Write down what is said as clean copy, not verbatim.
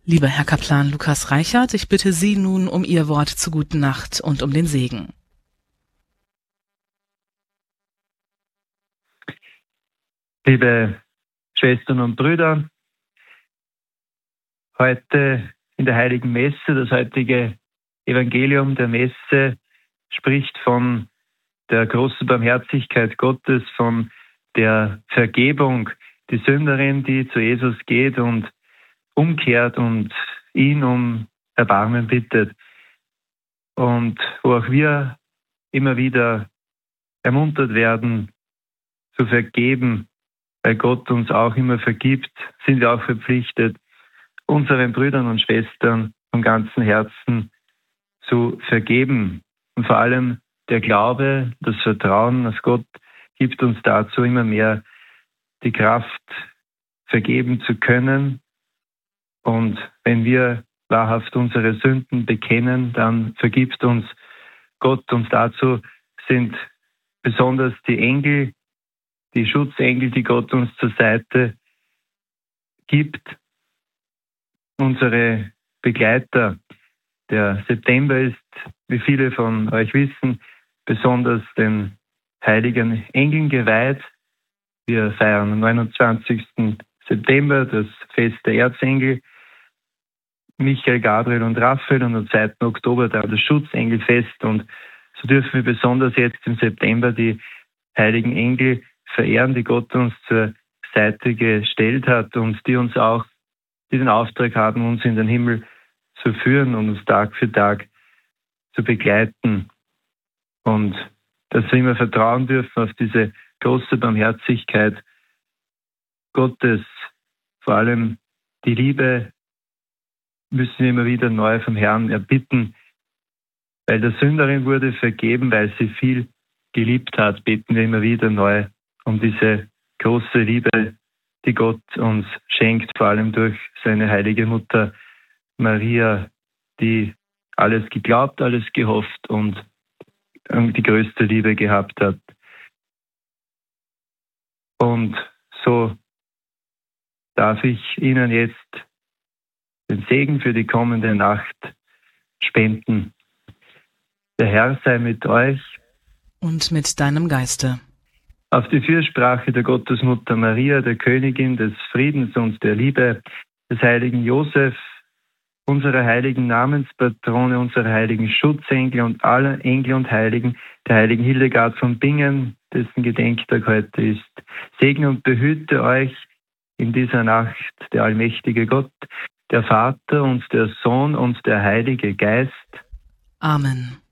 Lieber Herr Kaplan Lukas Reichert, ich bitte Sie nun um Ihr Wort zur guten Nacht und um den Segen. Liebe Schwestern und Brüder, heute in der Heiligen Messe, das heutige Evangelium der Messe spricht von der großen Barmherzigkeit Gottes, von der Vergebung, die Sünderin, die zu Jesus geht und umkehrt und ihn um Erbarmen bittet. Und wo auch wir immer wieder ermuntert werden, zu vergeben, weil Gott uns auch immer vergibt, sind wir auch verpflichtet, unseren Brüdern und Schwestern von ganzem Herzen zu vergeben. Und vor allem der Glaube, das Vertrauen, dass Gott gibt uns dazu immer mehr die Kraft, vergeben zu können. Und wenn wir wahrhaft unsere Sünden bekennen, dann vergibt uns Gott. Und dazu sind besonders die Engel, die Schutzengel, die Gott uns zur Seite gibt, unsere Begleiter. Der September ist, wie viele von euch wissen, besonders den heiligen Engeln geweiht. Wir feiern am 29. September das Fest der Erzengel, Michael, Gabriel und Raphael, und am 2. Oktober dann das Schutzengelfest. Und so dürfen wir besonders jetzt im September die heiligen Engel verehren, die Gott uns zur Seite gestellt hat und die uns auch, die den Auftrag haben, uns in den Himmel zu führen und uns Tag für Tag zu begleiten. Und dass wir immer vertrauen dürfen auf diese große Barmherzigkeit Gottes, vor allem die Liebe, müssen wir immer wieder neu vom Herrn erbitten. Weil der Sünderin wurde vergeben, weil sie viel geliebt hat, beten wir immer wieder neu um diese große Liebe, die Gott uns schenkt, vor allem durch seine heilige Mutter Maria, die alles geglaubt, alles gehofft und die größte Liebe gehabt hat. Und so darf ich Ihnen jetzt den Segen für die kommende Nacht spenden. Der Herr sei mit euch. Und mit deinem Geiste. Auf die Fürsprache der Gottesmutter Maria, der Königin des Friedens und der Liebe, des heiligen Josef, unserer heiligen Namenspatrone, unserer heiligen Schutzengel und aller Engel und Heiligen, der heiligen Hildegard von Bingen, dessen Gedenktag heute ist. Segne und behüte euch in dieser Nacht der allmächtige Gott, der Vater und der Sohn und der Heilige Geist. Amen.